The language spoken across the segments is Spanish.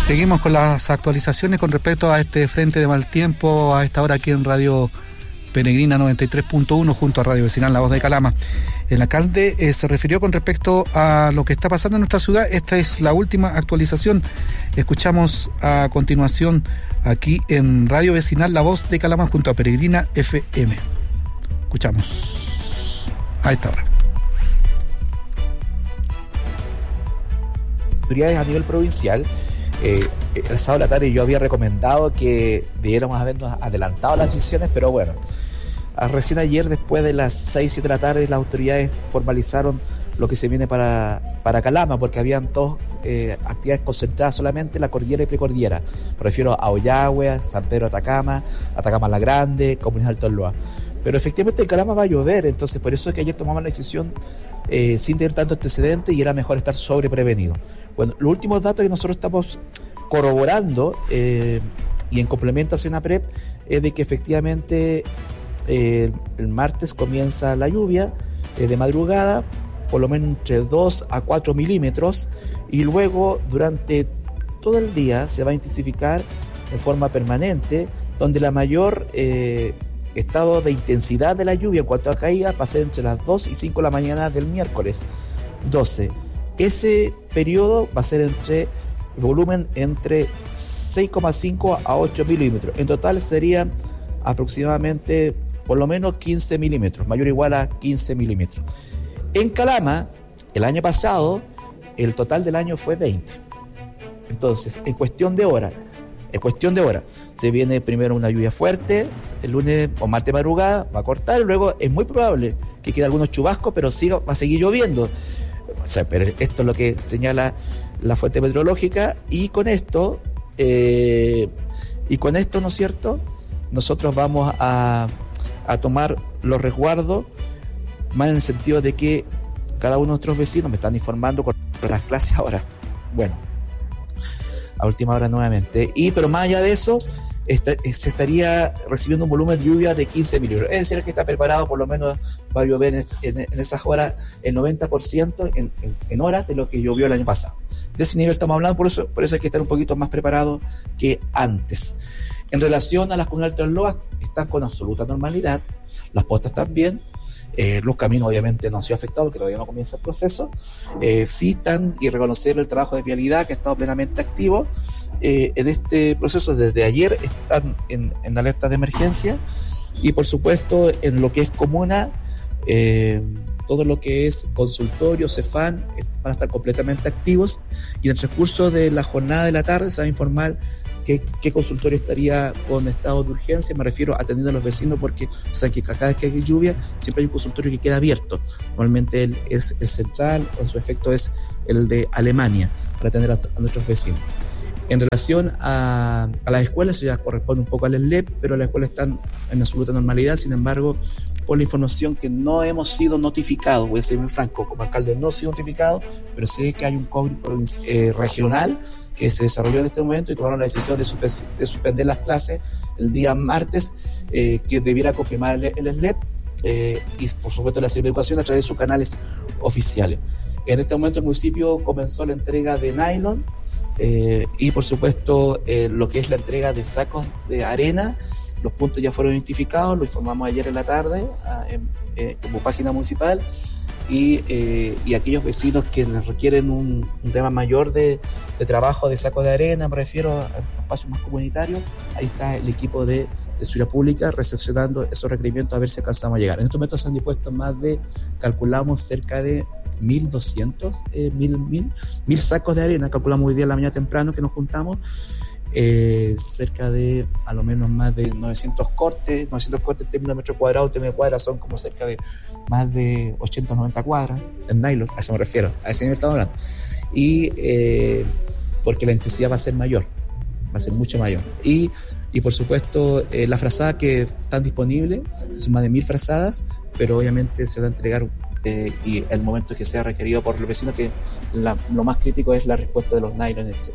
Seguimos con las actualizaciones con respecto a este frente de mal tiempo a esta hora aquí en Radio Peregrina 93.1 junto a Radio Vecinal La Voz de Calama. El alcalde se refirió con respecto a lo que está pasando en nuestra ciudad. Esta es la última actualización. Escuchamos a continuación aquí en Radio Vecinal La Voz de Calama junto a Peregrina FM. Escuchamos a esta hora. Autoridades a nivel provincial. El sábado de la tarde yo había recomendado que debiéramos habernos adelantado las decisiones, pero bueno, recién ayer, después de las 6, 7 de la tarde, las autoridades formalizaron lo que se viene para Calama, porque habían dos actividades concentradas solamente en la cordillera y precordillera. Me refiero a Ollagüe, San Pedro Atacama, Atacama La Grande, Comunidad Alto Loa. Pero efectivamente en Calama va a llover, entonces por eso es que ayer tomamos la decisión sin tener tanto antecedente y era mejor estar sobreprevenido. Bueno, los últimos datos que nosotros estamos corroborando y en complemento a Senaprep es de que efectivamente el martes comienza la lluvia de madrugada, por lo menos entre 2 a 4 milímetros, y luego durante todo el día se va a intensificar en forma permanente, donde la mayor estado de intensidad de la lluvia en cuanto a caída va a ser entre las 2 y 5 de la mañana del miércoles 12. Ese periodo va a ser entre volumen entre 6,5 a 8 milímetros. En total serían aproximadamente por lo menos 15 milímetros, mayor o igual a 15 milímetros. En Calama, el año pasado, el total del año fue 20. Entonces, en cuestión de hora, se viene primero una lluvia fuerte, el lunes o martes madrugada, va a cortar, y luego es muy probable que quede algunos chubascos, pero va a seguir lloviendo. O sea, pero esto es lo que señala la fuente meteorológica, y con esto, ¿no es cierto?, nosotros vamos a tomar los resguardos, más en el sentido de que cada uno de nuestros vecinos me están informando con las clases ahora. Bueno, a última hora nuevamente. Pero más allá de eso, se estaría recibiendo un volumen de lluvia de 15 milímetros. Es decir, que está preparado, por lo menos va a llover en esas horas el 90% en horas de lo que llovió el año pasado. De ese nivel estamos hablando, por eso hay que estar un poquito más preparado que antes. En relación a las comunidades de Loas, están con absoluta normalidad, las postas también. Los caminos obviamente no han sido afectados porque todavía no comienza el proceso. Sí están, y reconocer el trabajo de vialidad que ha estado plenamente activo en este proceso. Desde ayer están en alerta de emergencia, y por supuesto en lo que es comuna, todo lo que es consultorio, CEFAN, van a estar completamente activos, y en el transcurso de la jornada de la tarde se va a informar qué consultorio estaría con estado de urgencia. Me refiero a atendiendo a los vecinos, porque saben que cada vez que hay lluvia siempre hay un consultorio que queda abierto. Normalmente él es el central, o en su efecto es el de Alemania, para atender a nuestros vecinos. En relación a las escuelas, eso ya corresponde un poco al ESLEP, pero las escuelas están en absoluta normalidad. Sin embargo, por la información que no hemos sido notificados, voy a ser muy franco, como alcalde no he sido notificado, pero sé que hay un COVID regional que se desarrolló en este momento, y tomaron la decisión de suspender las clases el día martes, que debiera confirmar el ESLEP, y por supuesto la Secretaría de Educación a través de sus canales oficiales. En este momento el municipio comenzó la entrega de nylon, y por supuesto lo que es la entrega de sacos de arena. Los puntos ya fueron identificados, lo informamos ayer en la tarde como página municipal, y aquellos vecinos que requieren un tema mayor de trabajo de sacos de arena, me refiero a espacios más comunitarios, ahí está el equipo de Seguridad Pública recepcionando esos requerimientos, a ver si alcanzamos a llegar. En estos momentos se han dispuesto calculamos cerca de 1.200, 1.000 sacos de arena, calculamos hoy día en la mañana temprano que nos juntamos, cerca de a lo menos más de 900 cortes en términos de metro cuadrado. En términos de cuadras son como cerca de más de 80 o 90 cuadras en nylon, a eso me refiero, a ese nivel estamos hablando, y porque la intensidad va a ser mayor, va a ser mucho mayor, y por supuesto las frazadas que están disponibles son más de 1.000 frazadas, pero obviamente se va a entregar y el momento que sea requerido por los vecinos, que lo más crítico es la respuesta de los nylon, etc.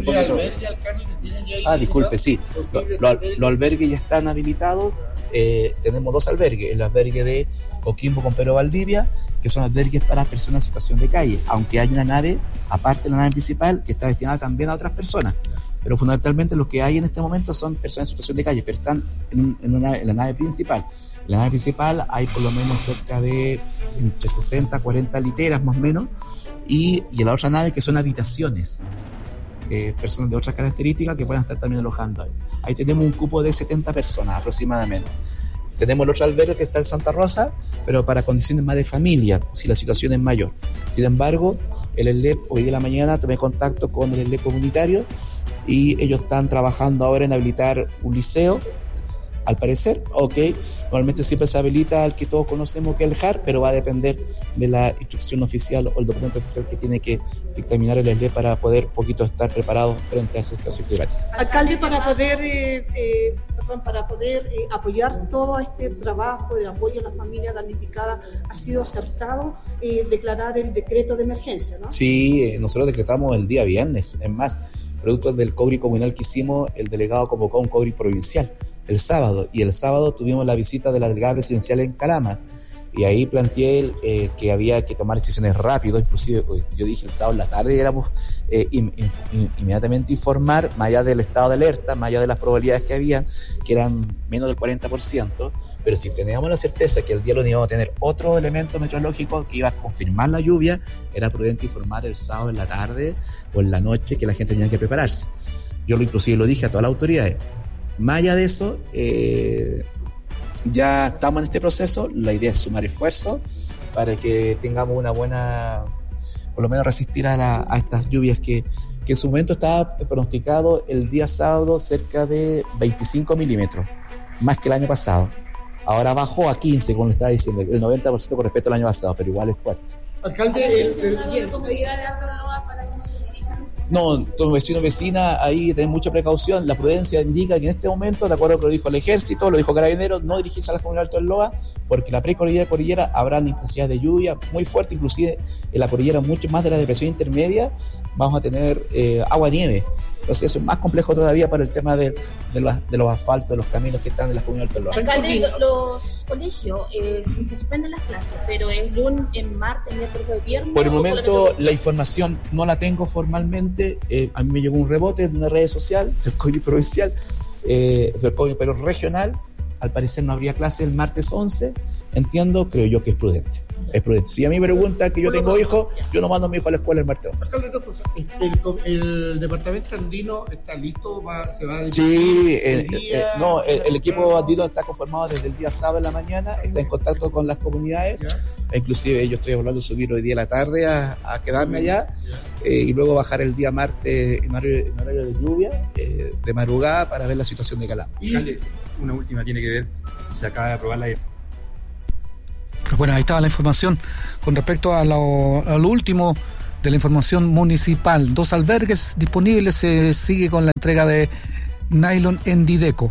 Disculpe, sí. Los albergues ya están habilitados. Tenemos 2 albergues: el albergue de Coquimbo con Pedro Valdivia, que son albergues para personas en situación de calle, aunque hay una nave, aparte de la nave principal, que está destinada también a otras personas. pero fundamentalmente lo que hay en este momento son personas en situación de calle, pero están en la nave principal. En la nave principal hay por lo menos cerca de entre 60 a 40 literas más o menos, y en la otra nave que son habitaciones, personas de otras características que puedan estar también alojando ahí. Ahí tenemos un cupo de 70 personas aproximadamente. Tenemos el otro albergue que está en Santa Rosa, pero para condiciones más de familia, si la situación es mayor. Sin embargo, el ELEP, hoy de la mañana tomé contacto con el ELEP comunitario y ellos están trabajando ahora en habilitar un liceo, al parecer, normalmente siempre se habilita al que todos conocemos que es el JAR, pero va a depender de la instrucción oficial o el documento oficial que tiene que dictaminar el ELEP para poder poquito estar preparados frente a esa situación climática. Alcalde, para poder apoyar todo este trabajo de apoyo a las familias damnificadas, ha sido acertado declarar el decreto de emergencia, ¿no? Sí, nosotros decretamos el día viernes. Es más, producto del COGRI comunal que hicimos, el delegado convocó un COGRI provincial el sábado, y el sábado tuvimos la visita de la delegada presidencial en Calama, y ahí planteé que había que tomar decisiones rápido. Inclusive yo dije el sábado en la tarde éramos inmediatamente informar, más allá del estado de alerta, más allá de las probabilidades que había, que eran menos del 40%, pero si teníamos la certeza que el día lunes íbamos a tener otro elemento meteorológico que iba a confirmar la lluvia, era prudente informar el sábado en la tarde o en la noche que la gente tenía que prepararse. Yo inclusive lo dije a todas las autoridades. Más allá de eso, ya estamos en este proceso. La idea es sumar esfuerzos para que tengamos una buena, por lo menos resistir a estas lluvias que en su momento estaba pronosticado el día sábado cerca de 25 milímetros, más que el año pasado. Ahora bajó a 15, como le estaba diciendo, el 90% con respecto al año pasado, pero igual es fuerte. Alcalde, No, todos vecinos y vecinas, ahí tienen mucha precaución. La prudencia indica que en este momento, de acuerdo con lo que dijo el Ejército, lo dijo Carabineros, no dirigirse a las comunidades Alto del Loa, porque la precordillera habrá intensidad de lluvia muy fuerte, inclusive en la cordillera mucho más de la depresión intermedia, vamos a tener agua-nieve. Entonces eso es más complejo todavía para el tema de los asfaltos, de los caminos que están en las comunidades Alto del Loa. Alcalde, los colegios se suspenden las clases, pero es lunes, en martes, miércoles, viernes. Por el momento la información no la tengo formalmente. A mí me llegó un rebote de una red social del COGRI provincial, del COGRI pero regional. Al parecer no habría clase el martes 11. Entiendo, creo yo que es prudente. Es prudente. Si a mí me preguntan que yo tengo hijos, yo no mando a mi hijo a la escuela el martes 11. Alcalde, dos cosas. ¿El departamento andino está listo? ¿Se va a Sí, el equipo andino está conformado desde el día sábado en la mañana, está en contacto con las comunidades. Inclusive yo estoy hablando de subir hoy día a la tarde a quedarme allá, y luego bajar el día martes en horario de lluvia, de madrugada, para ver la situación de Calama. Alcalde, una última tiene que ver, se acaba de aprobar la... Bueno, ahí estaba la información con respecto a lo último de la información municipal. 2 albergues disponibles, se sigue con la entrega de nylon en Dideco.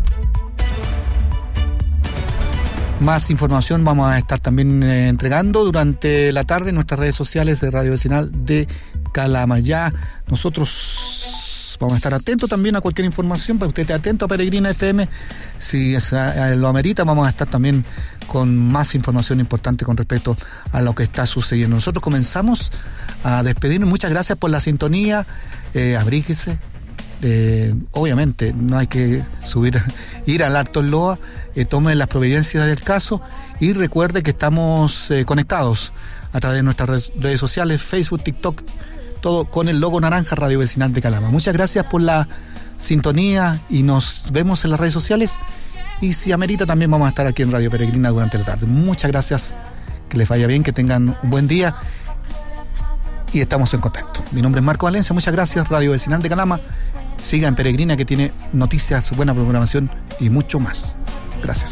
Más información vamos a estar también entregando durante la tarde en nuestras redes sociales de Radio Vecinal de Calama. Ya nosotros vamos a estar atentos también a cualquier información, para que usted esté atento a Peregrina FM. Si lo amerita, vamos a estar también con más información importante con respecto a lo que está sucediendo. Nosotros comenzamos a despedirnos. Muchas gracias por la sintonía. Abríguese. Obviamente no hay que ir al Alto Loa. Tome las providencias del caso y recuerde que estamos conectados a través de nuestras redes sociales, Facebook, TikTok, todo con el logo naranja Radio Vecinal de Calama. Muchas gracias por la sintonía y nos vemos en las redes sociales, y si amerita también vamos a estar aquí en Radio Peregrina durante la tarde. Muchas gracias, que les vaya bien, que tengan un buen día y estamos en contacto. Mi nombre es Marco Valencia, muchas gracias. Radio Vecinal de Calama, siga en Peregrina, que tiene noticias, buena programación y mucho más. Gracias.